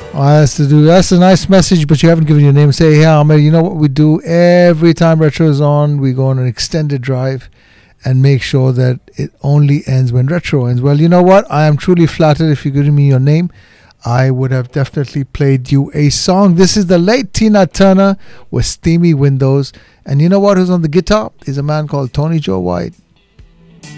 That's a nice message, but you haven't given your name. Say, hey, Ahmed, you know what we do every time Retro is on? We go on an extended drive and make sure that it only ends when Retro ends. Well, you know what? I am truly flattered. If you're giving me your name, I would have definitely played you a song. This is the late Tina Turner with Steamy Windows. And you know what? Who's on the guitar? Is a man called Tony Joe White.